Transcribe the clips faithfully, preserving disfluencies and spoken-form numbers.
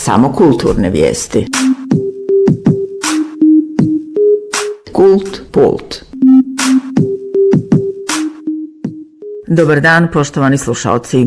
samo kulturne vijesti. Kult Pult. Dobar dan, poštovani slušalci.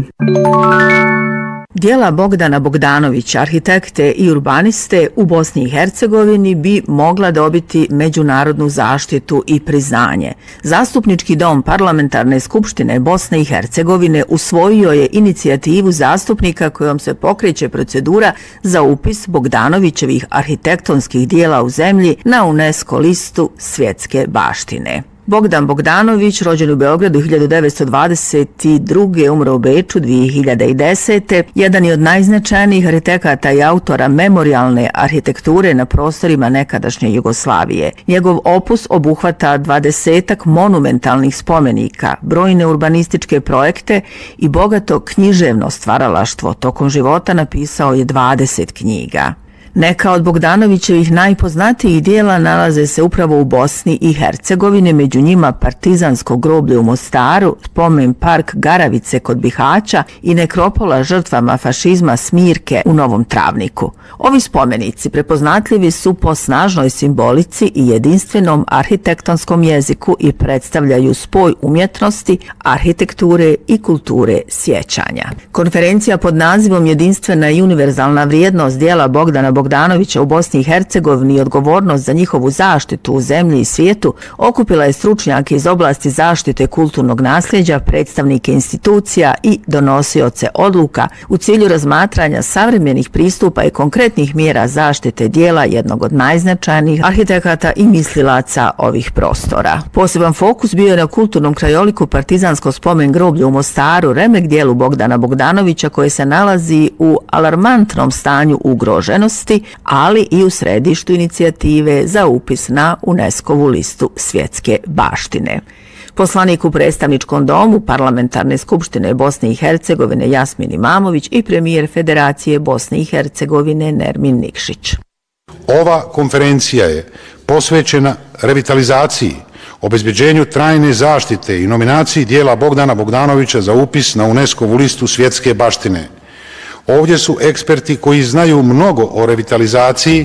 Djela Bogdana Bogdanovića, arhitekte i urbaniste u Bosni i Hercegovini bi mogla dobiti međunarodnu zaštitu i priznanje. Zastupnički dom Parlamentarne skupštine Bosne i Hercegovine usvojio je inicijativu zastupnika kojom se pokreće procedura za upis Bogdanovićevih arhitektonskih djela u zemlji na UNESCO listu svjetske baštine. Bogdan Bogdanović, rođen u Beogradu hiljadu devetsto dvadeset druge. umro u Beču dvije hiljade desete. jedan je od najznačajnijih arhitekata i autora memorijalne arhitekture na prostorima nekadašnje Jugoslavije. Njegov opus obuhvata dvadesetak monumentalnih spomenika, brojne urbanističke projekte i bogato književno stvaralaštvo. Tokom života napisao je dvadeset knjiga. Neka od Bogdanovićevih najpoznatijih dijela nalaze se upravo u Bosni i Hercegovini, među njima Partizansko groblje u Mostaru, spomen park Garavice kod Bihaća i nekropola žrtvama fašizma Smirke u Novom Travniku. Ovi spomenici prepoznatljivi su po snažnoj simbolici i jedinstvenom arhitektonskom jeziku i predstavljaju spoj umjetnosti, arhitekture i kulture sjećanja. Konferencija pod nazivom Jedinstvena i univerzalna vrijednost djela Bogdana Bogdanovića u Bosni i Hercegovini i odgovornost za njihovu zaštitu u zemlji i svijetu okupila je stručnjake iz oblasti zaštite kulturnog nasljeđa, predstavnike institucija i donosioce odluka u cilju razmatranja savremenih pristupa i konkretnih mjera zaštite dijela jednog od najznačajnijih arhitekata i mislilaca ovih prostora. Poseban fokus bio je na kulturnom krajoliku Partizansko spomen groblje u Mostaru, remek dijelu Bogdana Bogdanovića koje se nalazi u alarmantnom stanju ugroženosti, ali i u središtu inicijative za upis na UNESCO-vu listu svjetske baštine. Poslanik u predstavničkom domu Parlamentarne skupštine Bosne i Hercegovine Jasmin Imamović i premijer Federacije Bosne i Hercegovine Nermin Nikšić. Ova konferencija je posvećena revitalizaciji, obezbeđenju trajne zaštite i nominaciji dijela Bogdana Bogdanovića za upis na UNESCO-vu listu svjetske baštine. Ovdje su eksperti koji znaju mnogo o revitalizaciji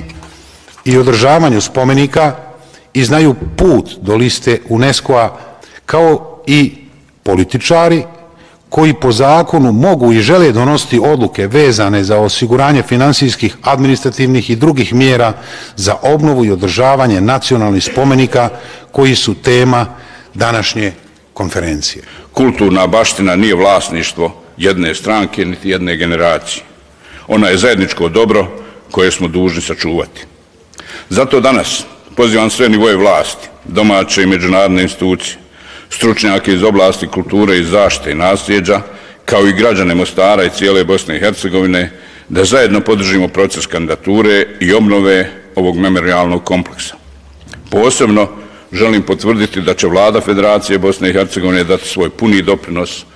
i održavanju spomenika i znaju put do liste UNESCO-a, kao i političari koji po zakonu mogu i žele donositi odluke vezane za osiguranje finansijskih, administrativnih i drugih mjera za obnovu i održavanje nacionalnih spomenika koji su tema današnje konferencije. Kulturna baština nije vlasništvo jedne stranke niti jedne generacije. Ona je zajedničko dobro koje smo dužni sačuvati. Zato danas pozivam sve nivoje vlasti, domaće i međunarodne institucije, stručnjake iz oblasti kulture i zaštite i nasljeđa, kao i građane Mostara i cijele Bosne i Hercegovine, da zajedno podržimo proces kandidature i obnove ovog memorijalnog kompleksa. Posebno želim potvrditi da će Vlada Federacije Bosne i Hercegovine dati svoj puni doprinos